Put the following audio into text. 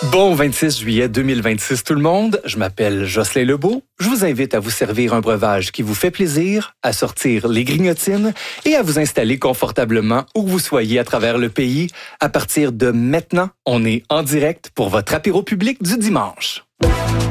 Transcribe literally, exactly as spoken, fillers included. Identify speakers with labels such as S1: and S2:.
S1: Bon vingt-six juillet deux mille vingt-six tout le monde, je m'appelle Jocelyn Lebeau. Je vous invite à vous servir un breuvage qui vous fait plaisir, à sortir les grignotines et à vous installer confortablement où que vous soyez à travers le pays. À partir de maintenant, on est en direct pour votre apéro public du dimanche.